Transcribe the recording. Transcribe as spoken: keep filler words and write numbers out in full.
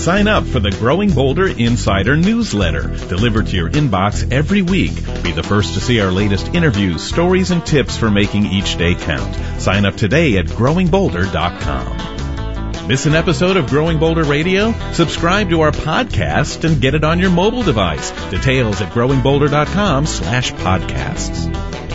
Sign up for the Growing Bolder Insider newsletter, delivered to your inbox every week. Be the first to see our latest interviews, stories, and tips for making each day count. Sign up today at growing bolder dot com. Miss an episode of Growing Bolder Radio? Subscribe to our podcast and get it on your mobile device. Details at growing bolder dot com slash podcasts.